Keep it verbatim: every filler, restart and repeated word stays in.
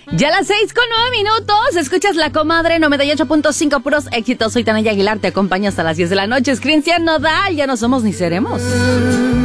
Ya a las seis con nueve minutos, escuchas La Comadre noventa y ocho punto cinco, puros éxitos. Soy Tania Aguilar, te acompaño hasta las diez de la noche. Es Cristian Nodal, ya no somos ni seremos.